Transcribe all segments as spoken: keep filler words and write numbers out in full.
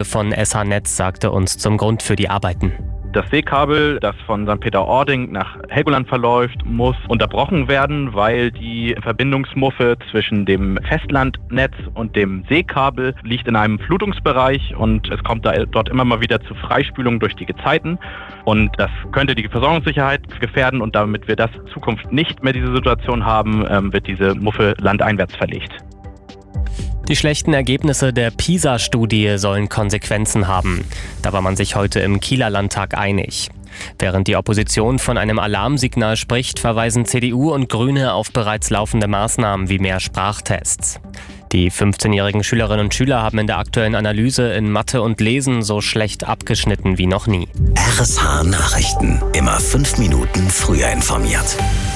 von S H-Netz sagte uns zum Grund für die Arbeiten. Das Seekabel, das von Sankt Peter-Ording nach Helgoland verläuft, muss unterbrochen werden, weil die Verbindungsmuffe zwischen dem Festlandnetz und dem Seekabel liegt in einem Flutungsbereich und es kommt da dort immer mal wieder zu Freispülungen durch die Gezeiten. Und das könnte die Versorgungssicherheit gefährden und damit wir das in Zukunft nicht mehr diese Situation haben, wird diese Muffe landeinwärts verlegt. Die schlechten Ergebnisse der PISA-Studie sollen Konsequenzen haben. Da war man sich heute im Kieler Landtag einig. Während die Opposition von einem Alarmsignal spricht, verweisen C D U und Grüne auf bereits laufende Maßnahmen wie mehr Sprachtests. Die fünfzehnjährigen Schülerinnen und Schüler haben in der aktuellen Analyse in Mathe und Lesen so schlecht abgeschnitten wie noch nie. R S H Nachrichten. Immer fünf Minuten früher informiert.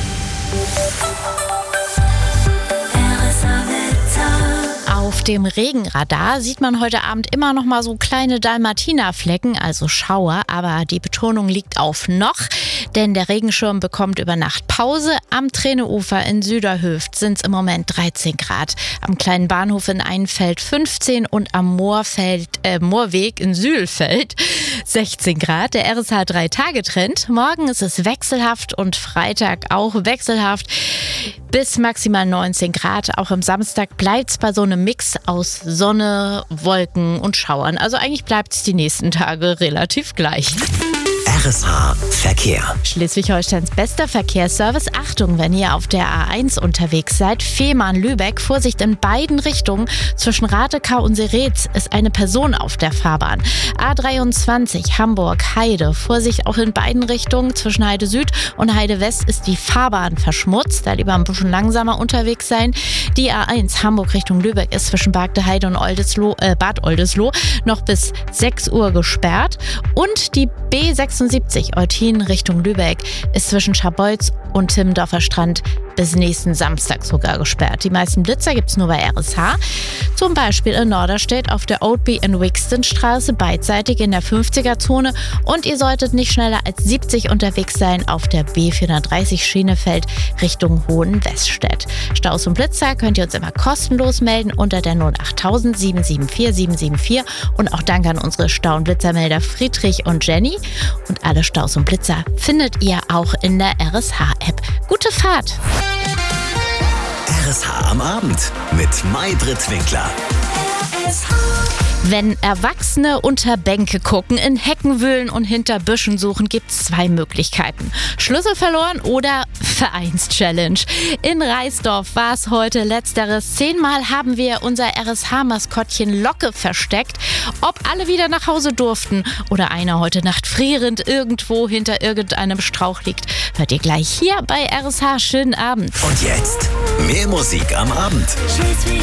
Auf dem Regenradar sieht man heute Abend immer noch mal so kleine Dalmatinerflecken, also Schauer, aber die Betonung liegt auf noch, denn der Regenschirm bekommt über Nacht Pause. Am Träneufer in Süderhöft sind es im Moment dreizehn Grad, am kleinen Bahnhof in Einfeld fünfzehn und am Moorfeld, äh, Moorweg in Sühlfeld sechzehn Grad. Der R S H drei Tage Trend. Morgen ist es wechselhaft und Freitag auch wechselhaft bis maximal neunzehn Grad. Auch am Samstag bleibt es bei so einem Mix aus Sonne, Wolken und Schauern. Also eigentlich bleibt es die nächsten Tage relativ gleich. R S H Verkehr. Schleswig-Holsteins bester Verkehrsservice. Achtung, wenn ihr auf der A eins unterwegs seid. Fehmarn-Lübeck. Vorsicht in beiden Richtungen. Zwischen Ratekau und Seretz ist eine Person auf der Fahrbahn. A dreiundzwanzig Hamburg-Heide. Vorsicht auch in beiden Richtungen. Zwischen Heide Süd und Heide West ist die Fahrbahn verschmutzt. Da lieber ein bisschen langsamer unterwegs sein. Die A eins Hamburg Richtung Lübeck ist zwischen Bargteheide und Oldesloe, äh, Bad Oldesloe noch bis sechs Uhr gesperrt. Und die B sechsundsiebzig Eutin Richtung Lübeck ist zwischen Scharbeutz und Timmendorfer Strand bis nächsten Samstag sogar gesperrt. Die meisten Blitzer gibt es nur bei R S H. Zum Beispiel in Norderstedt auf der Oldby and Wixton Straße beidseitig in der fünfziger-Zone. Und ihr solltet nicht schneller als siebzig unterwegs sein auf der B vierhundertdreißig Schienefeld Richtung Hohenweststedt. Staus und Blitzer könnt ihr uns immer kostenlos melden unter der null achttausend sieben sieben vier sieben sieben vier. Und auch danke an unsere Stau- und Blitzermelder Friedrich und Jenny. Und alle Staus und Blitzer findet ihr auch in der R S H-App. Gute Fahrt! R S H am Abend mit Maybrit Winkler. Wenn Erwachsene unter Bänke gucken, in Hecken wühlen und hinter Büschen suchen, gibt es zwei Möglichkeiten. Schlüssel verloren oder Vereinschallenge. In Reisdorf war es heute letzteres. Zehnmal haben wir unser R S H-Maskottchen Locke versteckt. Ob alle wieder nach Hause durften oder einer heute Nacht frierend irgendwo hinter irgendeinem Strauch liegt, hört ihr gleich hier bei R S H. Schönen Abend. Und jetzt mehr Musik am Abend.